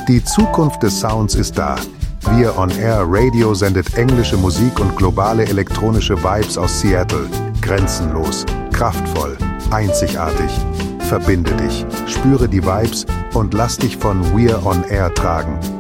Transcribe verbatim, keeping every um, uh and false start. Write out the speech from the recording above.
Die Zukunft des Sounds ist da. We're on Air Radio sendet englische Musik und globale elektronische Vibes aus Seattle. Grenzenlos, kraftvoll, einzigartig. Verbinde dich, spüre die Vibes und lass dich von We're on Air tragen.